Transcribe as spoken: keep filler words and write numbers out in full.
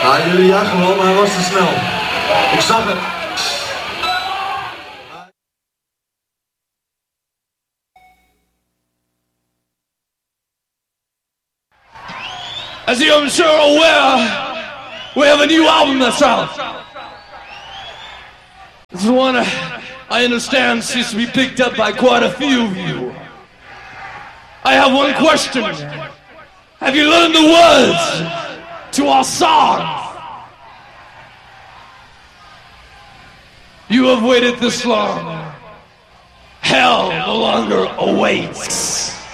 Ja, jullie jagen wel, maar hij was te snel. Ik zag het. As you're sure aware, we have a new album that's out. This one, I understand, seems to be picked up by quite a few of you. I have one question. Have you learned the words to our song? You have waited this long. Hell no longer awaits.